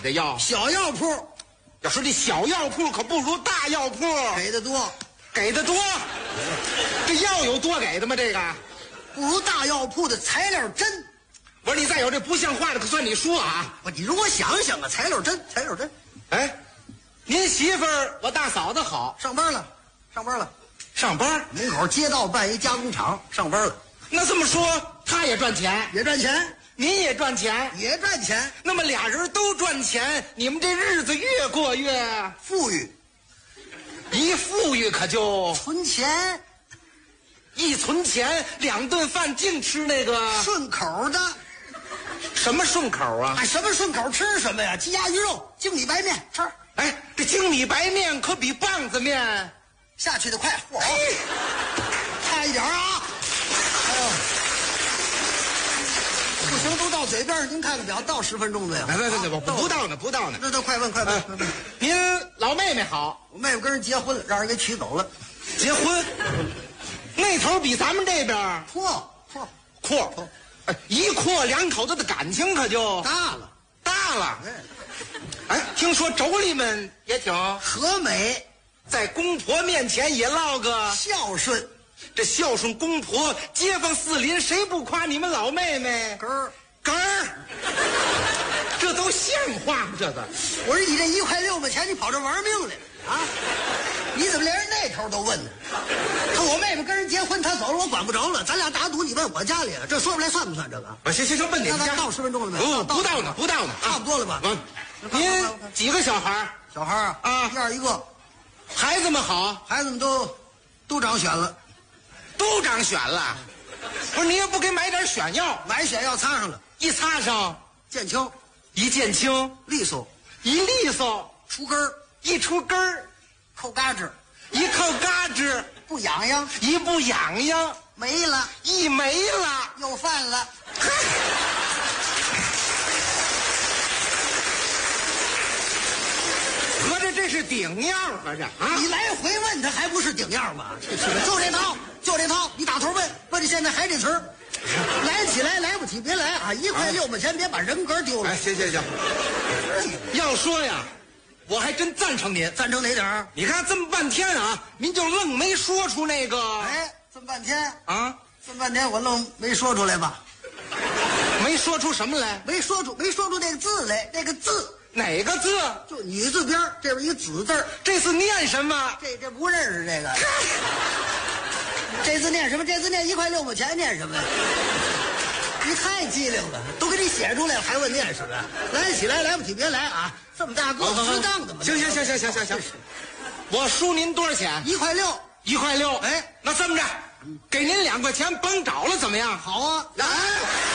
的药？ 小药铺。 要说这小药铺可不如大药铺， 给的多， 给的多。这药有多给的吗？这个不如大药铺的材料真。 我说你再有这不像话的，可算你说啊！ 你容我想想啊，材料真，材料真。 哎，您媳妇儿我大嫂子好， 上班了，上班了， 上班门口街道办一加工厂，上班了。 那这么说，她也赚钱， 也赚钱， 您也赚钱， 也赚钱。 那么俩人都赚钱，你们这日子越过越富裕。 一富裕可就存钱， 一存钱，2顿饭净吃那个顺口的。 什么顺口啊？ 哎，什么顺口吃什么呀？鸡鸭鱼肉、精米白面吃。 哎，这精米白面可比棒子面下去的快。嚯，差一点啊！哎呦，不行，都到嘴边上。您看看表，到10分钟没有？ 哎，不到呢，不到呢。 那都快问，快问！ 您老妹妹好， 我妹妹跟人结婚了，让人给娶走了。 结婚，那头比咱们这边阔，哎，一阔2口子的感情可就大了。哎，听说妯娌们也挺和美， 在公婆面前也落个孝顺。 这孝顺公婆，街坊四邻谁不夸你们老妹妹？根儿，这都像话吗？这个， 我说你这1块6毛钱，你跑这玩命来了啊？你怎么连人那头都问呢？他我妹妹跟人结婚，他走了，我管不着了。咱俩打赌，你问我家里了，这说出来算不算这个？ 行，问你们家到10分钟了没有？ 不到呢， 差不多了吧？ 您几个小孩？ 小孩啊，1、2一个。 孩子们好， 孩子们都长选了， 都长选了。不是你也不给买点选药？ 买选药擦上了， 一擦上见青， 一见青， 利索， 一利索， 出根儿， 一出根儿， 扣嘎吱， 一扣嘎吱， 不痒痒， 一不痒痒， 没了， 一没了， 又犯了。 合着这是顶药，合着啊！ 你来回问他还不是顶药吗？就这套，你打头问你现在还这词儿，来起来来不起别来啊！1块6毛钱，别把人格丢了。 哎，行，要说呀，我还真赞成您。 赞成哪点儿？ 你看这么半天啊，您就愣没说出那个。 哎，这么半天啊， 这么半天我愣没说出来吧？ 没说出什么来？ 没说出那个字来，那个字。 哪个字？ 就女字边这边一个子字， 这字念什么？ 这不认识这个。这字念什么？这字念1块6毛钱，念什么呀？你太机灵了，都给你写出来了，还问念什么？来起来，来不起别来啊！这么大个适当的嘛。 行，我输您多少钱 ？1块6。 1块6。 哎， 那这么着，给您2块钱帮找了，怎么样？ 好啊，来。